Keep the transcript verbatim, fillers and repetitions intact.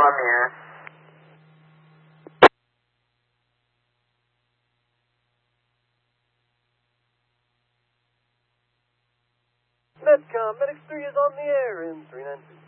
Lamere. Medcom, Medic three is on the air in three nine two.